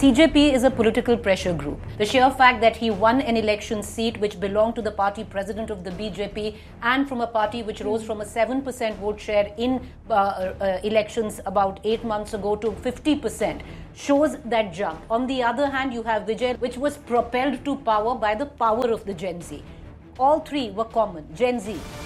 CJP is a political pressure group. The sheer fact that he won an election seat which belonged to the party president of the BJP and from a party which rose from a 7% vote share in elections about 8 months ago to 50% shows that jump. On the other hand, you have Vijay, which was propelled to power by the power of the Gen Z. All three were common: Gen Z,